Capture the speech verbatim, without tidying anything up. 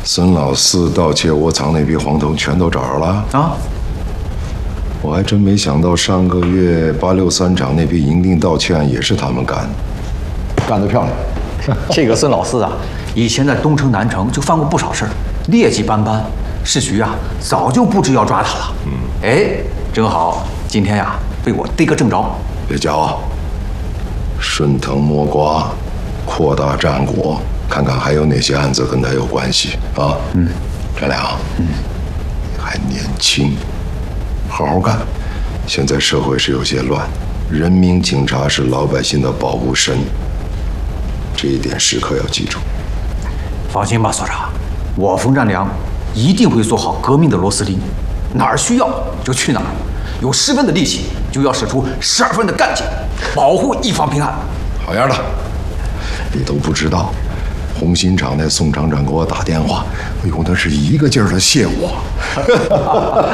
孙老四盗窃窝藏那批黄铜全都找着了啊！ 我还真没想到，上个月八六三厂那批银锭盗窃案也是他们干的，干得漂亮。 这个孙老四啊，以前在东城、南城就犯过不少事儿，劣迹斑斑。市局啊，早就布置要抓他了。嗯，哎，正好今天呀，被我逮个正着。 别骄傲，顺藤摸瓜，扩大战果，看看还有哪些案子跟他有关系啊？嗯，张良，嗯，你还年轻，好好干。现在社会是有些乱，人民警察是老百姓的保护神，这一点时刻要记住。 放心吧，所长，我冯占良一定会做好革命的螺丝钉，哪儿需要就去哪儿，有十分的力气就要使出十二分的干劲，保护一方平安。 好样的！你都不知道，红星厂那宋厂长给我打电话，哎呦，那是一个劲儿的谢我。